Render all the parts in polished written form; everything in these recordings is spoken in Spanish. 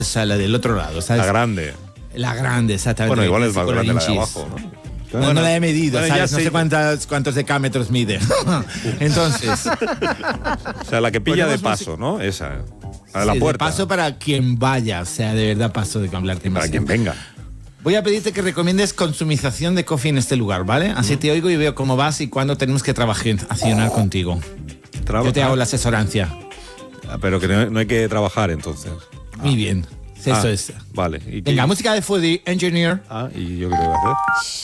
esa, la del otro lado, ¿sabes? La grande. La grande, exactamente. Bueno, igual es más grande la de Colorinchis. abajo, ¿no? No, no la he medido, bueno, ¿sabes? ya No sé. sé cuántos decámetros mide. Entonces, O sea, la que pilla de paso, ¿no? Esa. A la sí, de puerta. paso para quien vaya, o sea, de verdad paso de hablarte más. Para quien venga. Voy a pedirte que recomiendes consumización de coffee en este lugar, ¿vale? Así te oigo y veo cómo vas y cuándo tenemos que accionar contigo. Yo te hago la asesorancia. Pero que no hay que trabajar entonces. Muy bien. Eso es. Vale. ¿Y Venga, qué? música de Foodie Engineer. ¿Y yo qué tengo que hacer?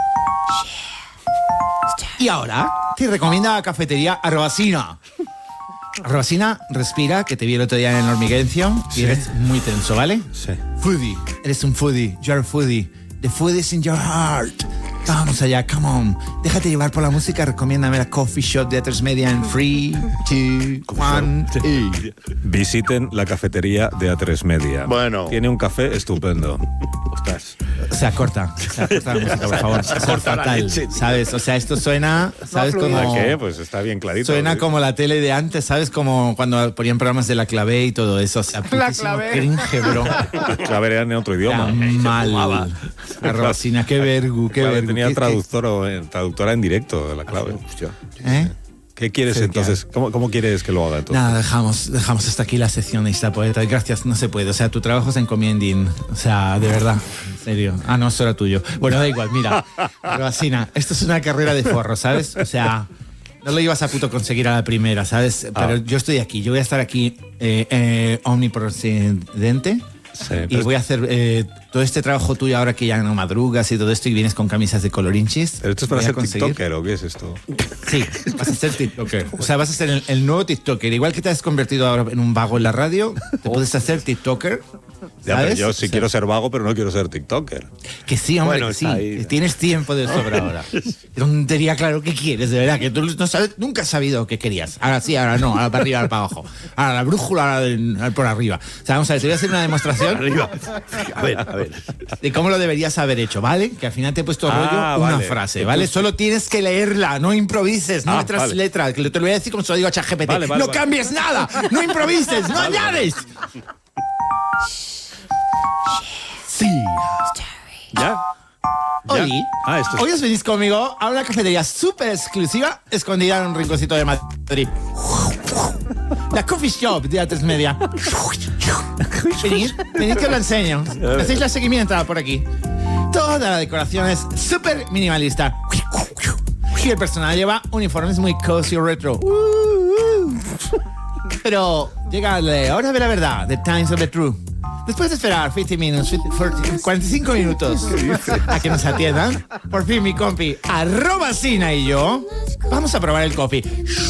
Y ahora te recomienda la cafetería Arrobasina. Arrobasina, respira, que te vi el otro día en el hormiguencio y eres muy tenso, ¿vale? Sí. Foodie, eres un foodie, you're a foodie. The food is in your heart. Vamos allá, come on. Déjate llevar por la música, recomiéndame la coffee shop de A3 Media en 3, 2, 1, y... Visiten la cafetería de A3 Media. Bueno. Tiene un café estupendo. Ostras. O sea, corta la música, por favor. Se corta fatal, ¿sabes? O sea, esto suena, ¿sabes? ¿Para Como... qué? Pues está bien clarito. Suena ¿sí? como la tele de antes, ¿sabes? Como cuando ponían programas de La Clavé y todo eso. O sea, putísimo cringe, bro. Claro, era en otro idioma. Mal. Arrobasina, qué vergu, qué Claro, vergu. tenía ¿Qué- traductora en directo de la clave. ¿Eh? ¿Qué quieres Sí, entonces? ¿Cómo quieres que lo haga entonces? Nada, dejamos hasta aquí la sección de Isla Poeta. Gracias, no se puede. O sea, tu trabajo es encomiending. O sea, de verdad, en serio. Ah, no, eso era tuyo. Bueno, da igual, mira. Arrobasina, esto es una carrera de forro, ¿sabes? O sea, no lo ibas a puto conseguir a la primera, ¿sabes? Pero yo estoy aquí, yo voy a estar aquí omnipresente. Sí, Y pero- voy a hacer todo este trabajo tuyo ahora que ya no madrugas y todo esto y vienes con camisas de colorinchis. ¿Pero esto es para Voy a ser conseguir- TikToker o qué es esto? Sí, vas a ser TikToker. O sea, vas a ser el nuevo TikToker. Igual que te has convertido ahora en un vago en la radio, te puedes hacer TikToker. Ya, pero ¿sabes? yo O sí sea, quiero ser vago, pero no quiero ser TikToker. Que sí, hombre, Bueno, que sí. está ahí. Que tienes tiempo de sobra ahora. Qué tontería, claro, ¿qué quieres? De verdad, que tú no sabes, nunca has sabido qué querías. Ahora sí, ahora no, ahora para arriba, ahora para abajo. Ahora la brújula, ahora por arriba. O sea, vamos a ver, te voy a hacer una demostración A ver. de cómo lo deberías haber hecho, ¿vale? Que al final te he puesto rollo una vale. frase, ¿vale? Solo tienes que leerla, no improvises, no metas vale. letras, que te lo voy a decir como se lo digo a ChatGPT. Vale, vale, no vale. cambies nada, no improvises, no añades. Sí. ¿Ya? Hoy, Esto es... hoy os venís conmigo a una cafetería súper exclusiva escondida en un rinconcito de Madrid. La coffee shop de A3 Media. Venid que os lo enseño. Hacéis la seguimiento por aquí. Toda la decoración es súper minimalista. Y el personal lleva uniformes muy cozy retro. Pero llega la hora de la verdad, the times of the truth. Después de esperar 50 minutos, 45 minutos a que nos atiendan, por fin mi compi Arrobasina y yo vamos a probar el coffee.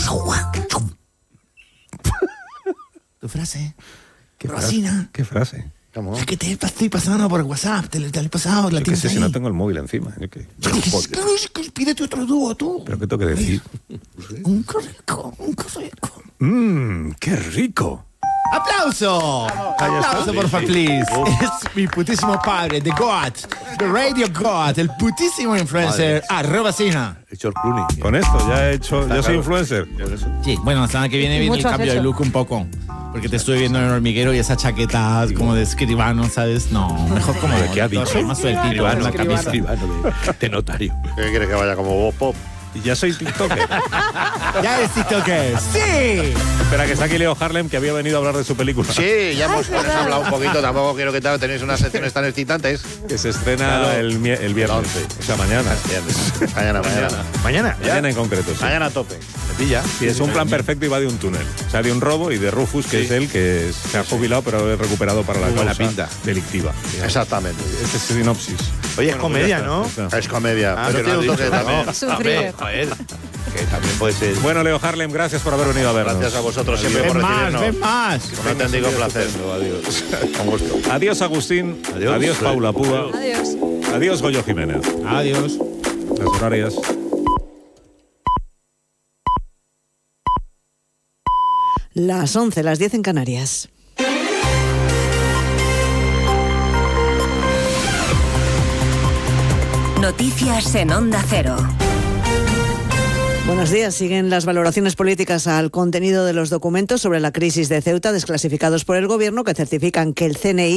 Tu frase. Arrobasina. ¿Qué frase? La que te estoy pasando por WhatsApp, te la he pasado, la Yo qué tienes sé si ahí. no tengo el móvil encima. Yo qué... Claro, es que pídete otro dúo, tú. ¿Pero qué tengo que decir? Un rico. ¡Qué rico! ¡Aplauso! ¡Aplauso, por favor, please! Es mi putísimo padre, The God, The Radio God, el putísimo influencer, Arrobasina. George Clooney. Con esto ya he hecho... Yo soy influencer. Sí, bueno, la semana que viene viene el Mucho has cambio de hecho. look un poco. Porque te estuve viendo en el hormiguero y esa chaqueta como de escribano, ¿sabes? No, mejor como ¿De qué ha dicho? más sueltito, Escribano, la camisa. escribano de notario. ¿Qué quieres que vaya como Bob Pop? Y ya soy TikToker. ¡Ya eres TikToker! ¡Sí! Espera, que está aquí Leo Harlem, que había venido a hablar de su película. Sí, ya hemos hablado un poquito. Tampoco quiero que tenéis unas secciones tan excitantes. Que se estrena Claro. el viernes. 11. O sea, mañana. Mañana. Mañana en concreto, sí. Mañana a tope. ¿Me pilla? Sí, es un plan perfecto y va de un túnel. O sea, de un robo y de Rufus, que es él, que se ha jubilado pero es recuperado para la Muy buena causa pinta. delictiva. Exactamente. Este es sinopsis. Oye, es comedia, ya ¿no? está. Es comedia. pero tiene un toque también. Sufrir. Joder. Que también puede ser. Bueno, Leo Harlem, gracias por haber venido a vernos. Gracias a vosotros siempre por ¡Ven más, recibirnos. ven más! Con auténtico placer. Adiós. Con gusto. Adiós, Agustín. Adiós, Paula Púa. Adiós. Adiós, Goyo Jiménez. Adiós. Las horarias. Las 11, las 10 en Canarias. Noticias en Onda Cero. Buenos días. Siguen las valoraciones políticas al contenido de los documentos sobre la crisis de Ceuta desclasificados por el Gobierno que certifican que el CNI